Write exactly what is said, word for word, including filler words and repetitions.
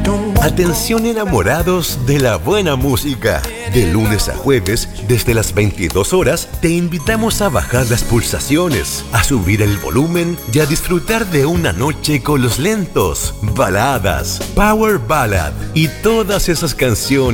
Atención enamorados de la buena música. De lunes a jueves, desde las veintidós horas, te invitamos a bajar las pulsaciones, a subir el volumen y a disfrutar de una noche con los lentos, baladas, power ballad y todas esas canciones